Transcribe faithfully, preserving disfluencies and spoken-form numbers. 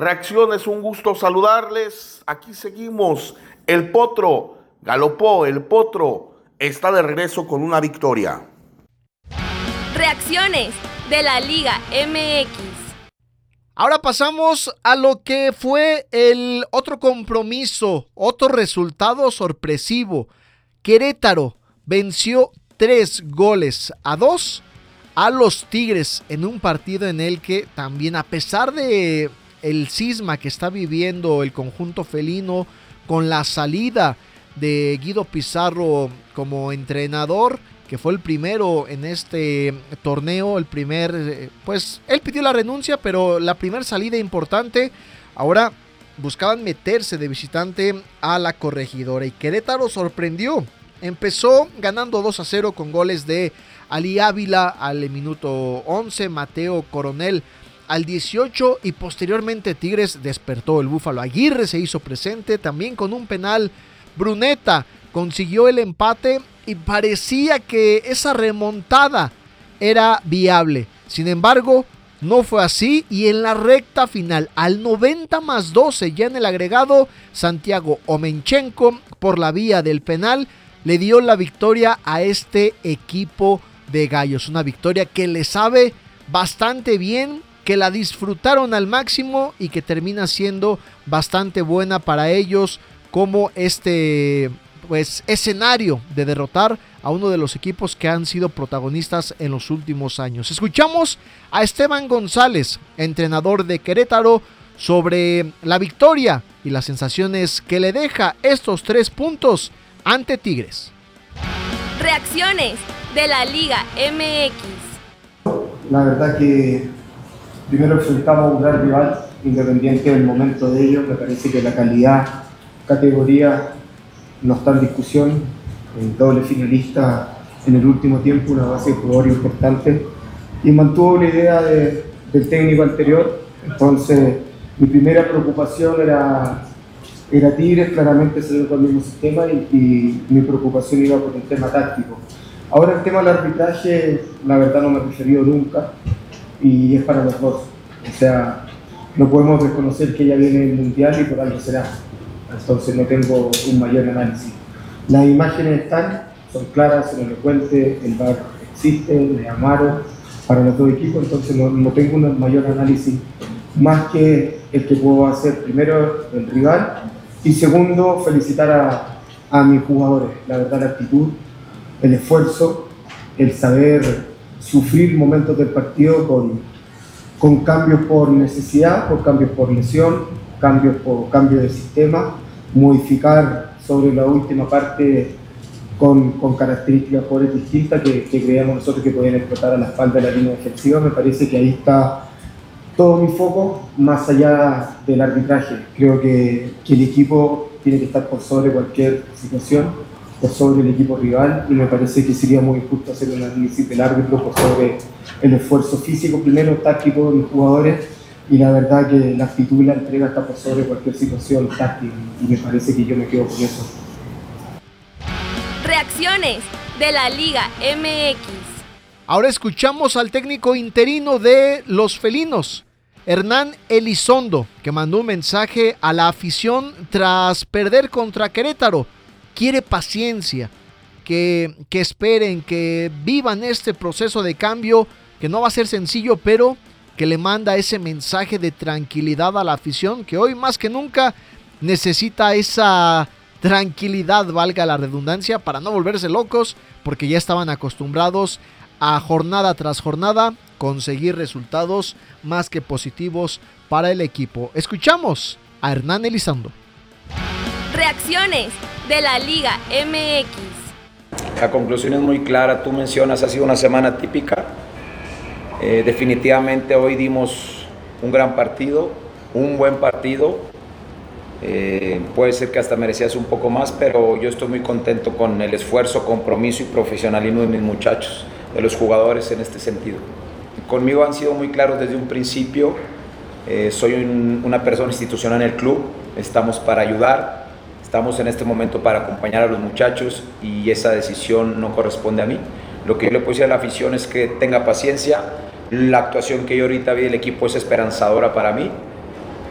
Reacciones, un gusto saludarles. Aquí seguimos. El Potro galopó, el Potro está de regreso con una victoria. Reacciones de la Liga M X. Ahora pasamos a lo que fue el otro compromiso, otro resultado sorpresivo. Querétaro venció tres goles a dos a los Tigres en un partido en el que también, a pesar de el cisma que está viviendo el conjunto felino con la salida de Guido Pizarro como entrenador, que fue el primero en este torneo, el primer, pues él pidió la renuncia, pero la primera salida importante. Ahora buscaban meterse de visitante a la Corregidora y Querétaro sorprendió. Empezó ganando dos a cero con goles de Ali Ávila al minuto once, Mateo Coronel al dieciocho y posteriormente Tigres despertó. El Búfalo Aguirre se hizo presente también con un penal. Bruneta consiguió el empate y parecía que esa remontada era viable. Sin embargo, no fue así y en la recta final, al noventa más doce, ya en el agregado, Santiago Omenchenko, por la vía del penal, le dio la victoria a este equipo de Gallos. Una victoria que le sabe bastante bien, que la disfrutaron al máximo y que termina siendo bastante buena para ellos como este pues escenario de derrotar a uno de los equipos que han sido protagonistas en los últimos años. Escuchamos a Esteban González, entrenador de Querétaro, sobre la victoria y las sensaciones que le deja estos tres puntos ante Tigres. Reacciones de la Liga M X. La verdad que primero enfrentamos a un gran rival, independiente del momento de ellos. Me parece que la calidad, categoría no está en discusión. El doble finalista en el último tiempo, una base de jugadores importante, y mantuvo la idea de, del técnico anterior. Entonces mi primera preocupación era, era Tigres, claramente se dio con el mismo sistema, y, y mi preocupación iba por el tema táctico. Ahora el tema del arbitraje, la verdad no me he referido nunca, y es para los dos. O sea, no podemos desconocer que ya viene el Mundial y por algo será. Entonces no tengo un mayor análisis. Las imágenes están, son claras, son elocuentes, el V A R existe, le llamaron para los dos equipos, entonces no, no tengo un mayor análisis más que el que puedo hacer primero del rival y segundo felicitar a, a mis jugadores. La verdad, la actitud, el esfuerzo, el saber sufrir momentos del partido con, con cambios por necesidad, por cambios por lesión, cambios por cambio de sistema, modificar sobre la última parte con, con características jugadores distintas que, que creíamos nosotros que podían explotar a la espalda de la línea defensiva. Me parece que ahí está todo mi foco, más allá del arbitraje. Creo que, que el equipo tiene que estar por sobre cualquier situación, por sobre el equipo rival, y me parece que sería muy injusto hacer un análisis del árbitro por sobre el esfuerzo físico, primero táctico de mis jugadores, y la verdad que la actitud y la entrega está por sobre cualquier situación táctica, y me parece que yo me quedo con eso. Reacciones de la Liga M X. Ahora escuchamos al técnico interino de los felinos, Hernán Elizondo, que mandó un mensaje a la afición tras perder contra Querétaro. Quiere paciencia, que, que esperen, que vivan este proceso de cambio, que no va a ser sencillo, pero que le manda ese mensaje de tranquilidad a la afición, que hoy más que nunca necesita esa tranquilidad, valga la redundancia, para no volverse locos, porque ya estaban acostumbrados a jornada tras jornada conseguir resultados más que positivos para el equipo. Escuchamos a Hernán Elizondo. Reacciones de la Liga M X. La conclusión es muy clara, tú mencionas, ha sido una semana típica. Eh, definitivamente hoy dimos un gran partido, un buen partido. Eh, puede ser que hasta merecías un poco más, pero yo estoy muy contento con el esfuerzo, compromiso y profesionalismo de mis muchachos, de los jugadores en este sentido. Conmigo han sido muy claros desde un principio. Eh, soy un, una persona institucional en el club, estamos para ayudar, estamos en este momento para acompañar a los muchachos y esa decisión no corresponde a mí. Lo que yo le puedo decir a la afición es que tenga paciencia. La actuación que yo ahorita vi del equipo es esperanzadora para mí.